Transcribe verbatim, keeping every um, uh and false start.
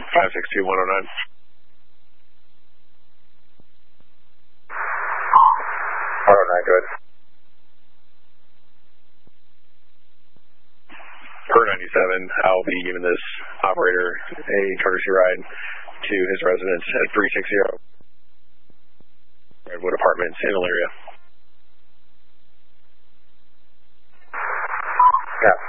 five six two one oh nine. one oh nine, good. Per ninety-seven, I'll be giving this operator a courtesy ride to his residence at three sixty Redwood Apartments in Elyria. Yeah.